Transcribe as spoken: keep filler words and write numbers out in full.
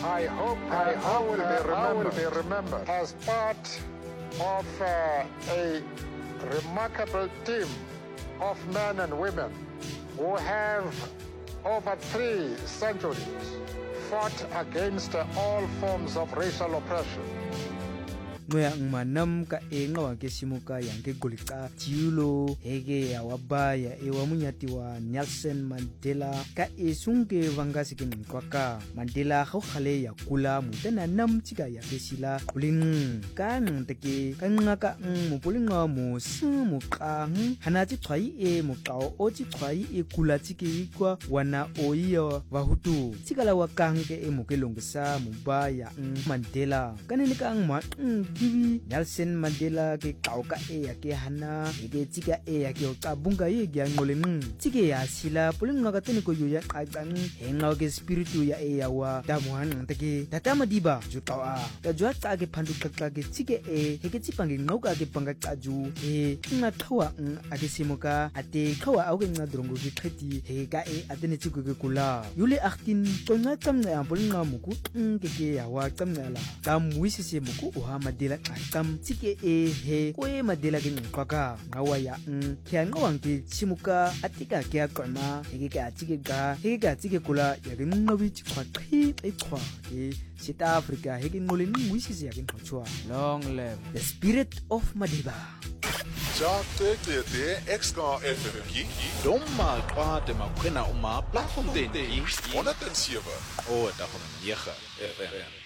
I hope I, I, will, be I will be remembered as part of uh, a remarkable team of men and women who have over three centuries fought against all forms of racial oppression. Ngoya ngmanam ka enga ke simuka yang ke golika tiulo hege ya wabaya e wa munyati wa Nelson Mandela ka esunge vangasi ke nkwaka Mandela go khale ya kula mutana nam tika ya kesila kulin ka nteke ka ngaka mo polinga mo mo ka hanati tshwai e mo kao o tsi tshwai e kula tike kwa wana oiyo wa hutu tikala wa kanke e mo ke longisa mo ba ya Mandela kanene ka ngma Kiwi Nelson Mandela ke kauka e ya ke hana ke tika e ya ke kabunga ye ya ngoleng tike ya sila pulinga ka tene ko yo ya qaqang henga ke spiritu ya e ya wa damuhan take tatama diba jutawa ka jwa tsa ke phandu qaqqa ke tike e ke tsipange ngauka ke panga qaju e nga thawa a ke simuka ate khawa au ke nga drongo ke khati he ka e atene tsiko ke kula yule achtin tonga tsamna pulinga muku ke ke ya wa tsamnala tamwisise muku o ha Mandela qam tike e he ko e Mandela ke nqaka ngawa ya n kya ngawang ke chimuka atika ke aqama he ke atike ga he ke atike kula ya ke nqawi tshwa qhi e tshwa ke South Africa he ke ngole ngwisise ya ke nqachwa long live the spirit of Madiba. Ja te te te extra F M ki domma kwa te makwena uma platform den one oh seven o ta nine F M